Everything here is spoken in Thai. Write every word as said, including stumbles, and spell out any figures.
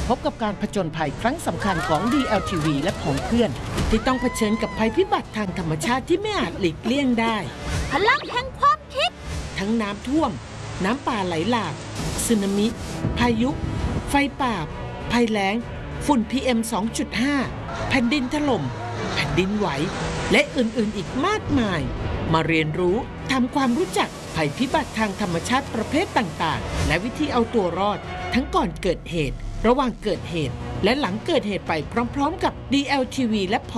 พบกับการผจญภัยครั้งสำคัญของ ดี แอล ที วี และของเพื่อนที่ต้องเผชิญกับภัยพิบัติทางธรรมชาติที่ไม่อาจหลีกเลี่ยงได้พลังแห่งความคิดทั้งน้ำท่วมน้ำป่าไหลหลากสึนามิพายุไฟป่าภัยแล้งฝุ่น พี เอ็ม สองจุดห้า แผ่นดินถล่มแผ่นดินไหวและอื่นๆอีกมากมายมาเรียนรู้ทำความรู้จักภัยพิบัติทางธรรมชาติประเภทต่างๆและวิธีเอาตัวรอดทั้งก่อนเกิดเหตุระหว่างเกิดเหตุและหลังเกิดเหตุไปพร้อมๆกับ ดี แอล ที วี และ